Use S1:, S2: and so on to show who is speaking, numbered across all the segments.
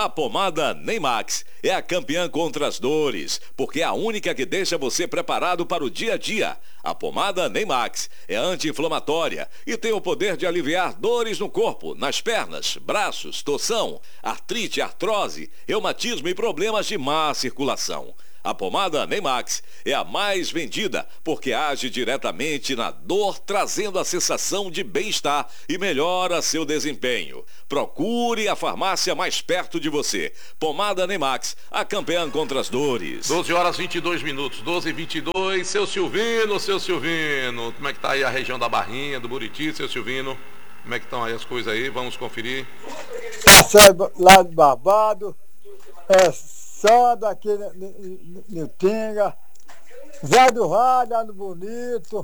S1: A pomada Neymax é a campeã contra as dores, porque é a única que deixa você preparado para o dia a dia. A pomada Neymax é anti-inflamatória e tem o poder de aliviar dores no corpo, nas pernas, braços, torção, artrite, artrose, reumatismo e problemas de má circulação. A pomada Neymax é a mais vendida porque age diretamente na dor, trazendo a sensação de bem-estar e melhora seu desempenho. Procure a farmácia mais perto de você. Pomada Neymax, a campeã contra as dores.
S2: 12h22, 12h22. Seu Silvino, como é que tá aí a região da Barrinha, do Buriti, seu Silvino? Como é que estão aí as coisas aí? Vamos conferir.
S3: Lá de Barbado, só daqui no Tinga, Zé do Rádio, lá no Bonito,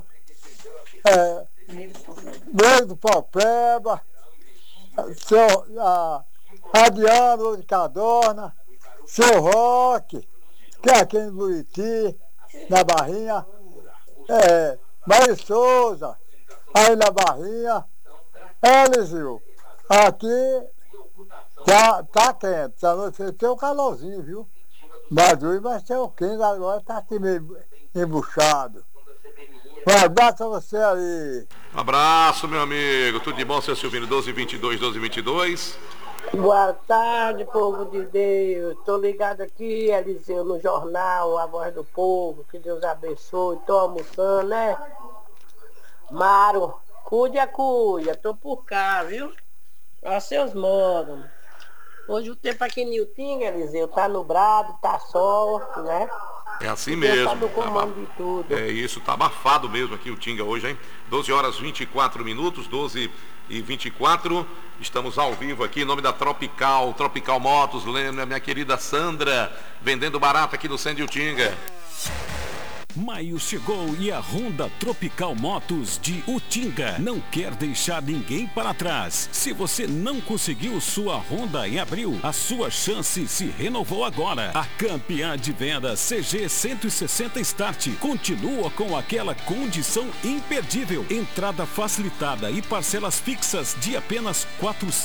S3: Meio do Paupeba, seu Adriano de Cadorna, seu Roque, que é aqui no Buriti, na Barrinha, Mário Souza, aí na Barrinha, Elisio, aqui tá quente, tem um calorzinho, viu? Mas hoje vai ser o quente, agora tá aqui meio embuchado. Um abraço a você aí.
S2: Um abraço, meu amigo. Tudo de bom, seu Silvino? 12h22.
S4: Boa tarde, povo de Deus. Tô ligado aqui, Eliseu, no jornal A Voz do Povo. Que Deus abençoe. Tô almoçando, né? Mário, cuide. Tô por cá, viu? A seus modos. Hoje o tempo aqui em Niltinga, Eliseu, tá nublado, tá sol, né?
S2: É assim mesmo.
S4: Tá no comando de tudo.
S2: É isso, tá abafado mesmo aqui o Tinga hoje, hein? 12h24, 12h24. Estamos ao vivo aqui em nome da Tropical Motos, lembra minha querida Sandra, vendendo barato aqui no Centro Tinga.
S5: Maio chegou e a Honda Tropical Motos de Utinga não quer deixar ninguém para trás. Se você não conseguiu sua Honda em abril, a sua chance se renovou agora. A campeã de venda CG 160 Start continua com aquela condição imperdível. Entrada facilitada e parcelas fixas de apenas R$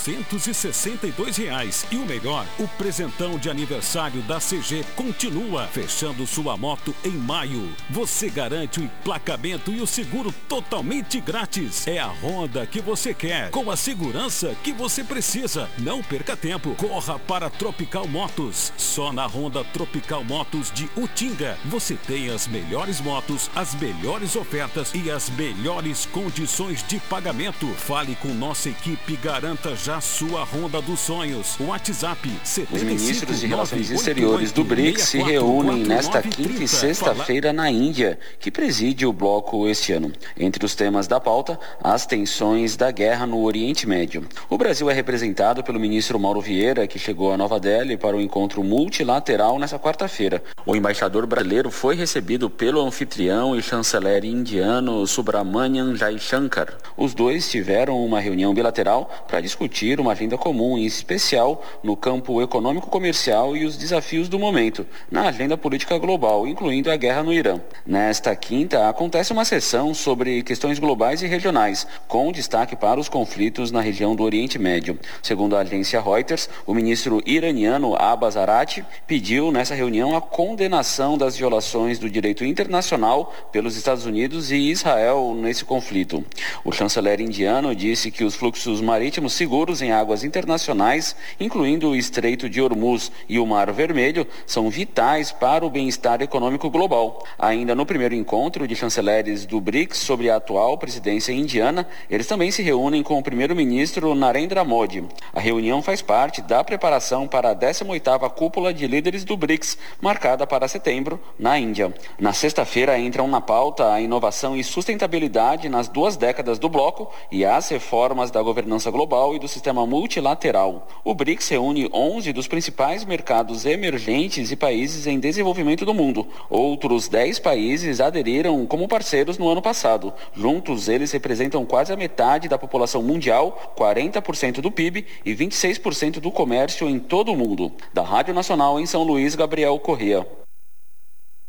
S5: 462. E o melhor, o presentão de aniversário da CG continua, fechando sua moto em maio. Você garante o emplacamento e o seguro totalmente grátis. É a Honda que você quer, com a segurança que você precisa. Não perca tempo. Corra para Tropical Motos. Só na Honda Tropical Motos de Utinga você tem as melhores motos, as melhores ofertas e as melhores condições de pagamento. Fale com nossa equipe e garanta já sua Honda dos sonhos. WhatsApp 75
S6: Os ministros de Relações Exteriores do BRICS se reúnem nesta quinta e sexta-feira na Índia, que preside o bloco este ano. Entre os temas da pauta, as tensões da guerra no Oriente Médio. O Brasil é representado pelo ministro Mauro Vieira, que chegou a Nova Delhi para o encontro multilateral nesta quarta-feira. O embaixador brasileiro foi recebido pelo anfitrião e chanceler indiano Subramanian Jaishankar. Os dois tiveram uma reunião bilateral para discutir uma agenda comum, em especial no campo econômico-comercial e os desafios do momento, na agenda política global, incluindo a guerra no Irã. Nesta quinta, acontece uma sessão sobre questões globais e regionais, com destaque para os conflitos na região do Oriente Médio. Segundo a agência Reuters, o ministro iraniano Abbas Araqchi pediu nessa reunião a condenação das violações do direito internacional pelos Estados Unidos e Israel nesse conflito. O chanceler indiano disse que os fluxos marítimos seguros em águas internacionais, incluindo o Estreito de Hormuz e o Mar Vermelho, são vitais para o bem-estar econômico global. Ainda no primeiro encontro de chanceleres do BRICS sobre a atual presidência indiana, eles também se reúnem com o primeiro-ministro Narendra Modi. A reunião faz parte da preparação para a 18ª Cúpula de Líderes do BRICS, marcada para setembro, na Índia. Na sexta-feira entram na pauta a inovação e sustentabilidade nas 2 décadas do bloco e as reformas da governança global e do sistema multilateral. O BRICS reúne 11 dos principais mercados emergentes e países em desenvolvimento do mundo. Outros 10 países aderiram como parceiros no ano passado. Juntos, eles representam quase a metade da população mundial, 40% do PIB e 26% do comércio em todo o mundo. Da Rádio Nacional em São Luís, Gabriel Corrêa.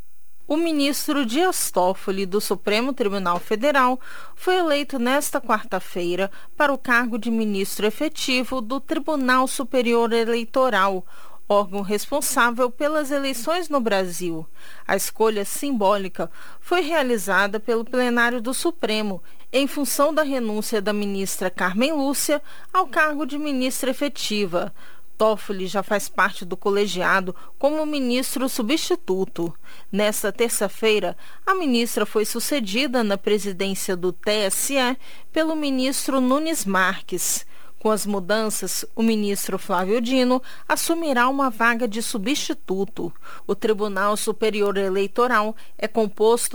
S7: O ministro Dias Toffoli, do Supremo Tribunal Federal, foi eleito nesta quarta-feira para o cargo de ministro efetivo do Tribunal Superior Eleitoral, órgão responsável pelas eleições no Brasil. A escolha simbólica foi realizada pelo plenário do Supremo, em função da renúncia da ministra Carmen Lúcia ao cargo de ministra efetiva. Toffoli já faz parte do colegiado como ministro substituto. Nesta terça-feira, a ministra foi sucedida na presidência do TSE pelo ministro Nunes Marques. Com as mudanças, o ministro Flávio Dino assumirá uma vaga de substituto. O Tribunal Superior Eleitoral é composto